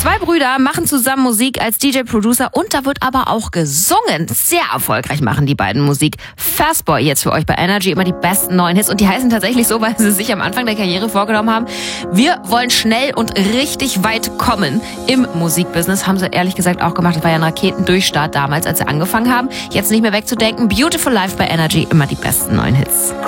2 Brüder machen zusammen Musik als DJ-Producer und da wird aber auch gesungen. Sehr erfolgreich machen die beiden Musik. Fastboy jetzt für euch bei Energy, immer die besten neuen Hits. Und die heißen tatsächlich so, weil sie sich am Anfang der Karriere vorgenommen haben, wir wollen schnell und richtig weit kommen im Musikbusiness. Haben sie ehrlich gesagt auch gemacht. Das war ja ein Raketendurchstart damals, als sie angefangen haben. Jetzt nicht mehr wegzudenken. Beautiful Life bei Energy, immer die besten neuen Hits.